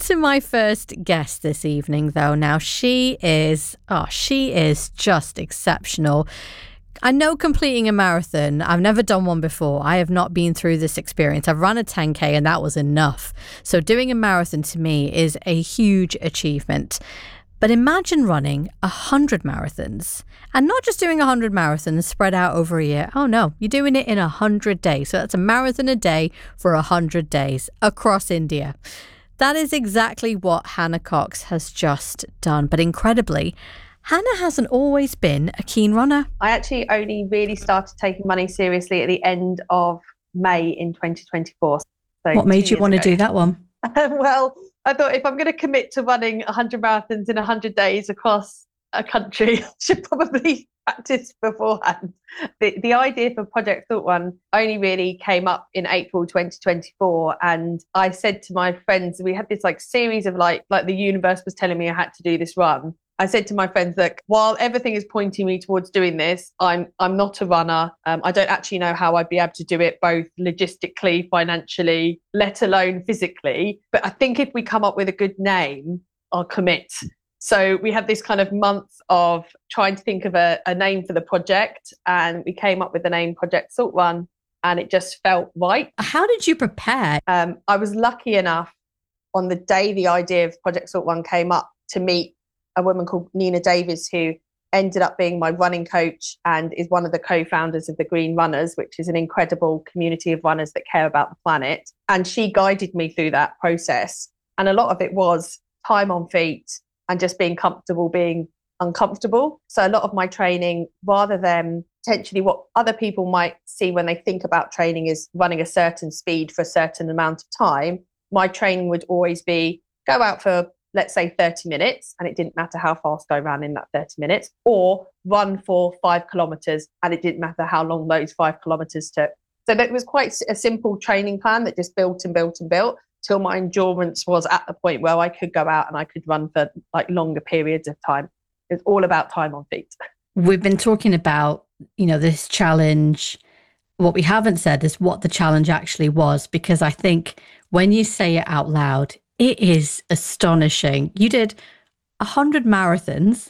to my first guest this evening, though. Now, she is just exceptional. I know completing a marathon, I've never done one before. I have not been through this experience. I've run a 10K and that was enough. So doing a marathon to me is a huge achievement. But imagine running 100 marathons, and not just doing 100 marathons spread out over a year. Oh no, you're doing it in 100 days. So that's a marathon a day for 100 days across India. That is exactly what Hannah Cox has just done. But incredibly, Hannah hasn't always been a keen runner. I actually only really started taking running seriously at the end of May in 2024. So what made you want to do that one? Well, I thought if I'm going to commit to running 100 marathons in 100 days across a country, I should probably practice beforehand. The idea for Project Thought Run only really came up in April 2024. And I said to my friends, we had this series of like the universe was telling me I had to do this run. I said to my friends that while everything is pointing me towards doing this, I'm not a runner. I don't actually know how I'd be able to do it both logistically, financially, let alone physically. But I think if we come up with a good name, I'll commit. So we had this kind of month of trying to think of a name for the project, and we came up with the name Project Thought Run, and it just felt right. How did you prepare? I was lucky enough on the day the idea of Project Thought Run came up to meet a woman called Nina Davies, who ended up being my running coach and is one of the co-founders of the Green Runners, which is an incredible community of runners that care about the planet. And she guided me through that process. And a lot of it was time on feet and just being comfortable being uncomfortable. So a lot of my training, rather than potentially what other people might see when they think about training is running a certain speed for a certain amount of time, my training would always be go out for, let's say 30 minutes, and it didn't matter how fast I ran in that 30 minutes, or run for 5 kilometers, and it didn't matter how long those 5 kilometers took. So that was quite a simple training plan that just built and built and built till my endurance was at the point where I could go out and I could run for longer periods of time. It's all about time on feet. We've been talking about, this challenge. What we haven't said is what the challenge actually was, because I think when you say it out loud, it is astonishing. You did 100 marathons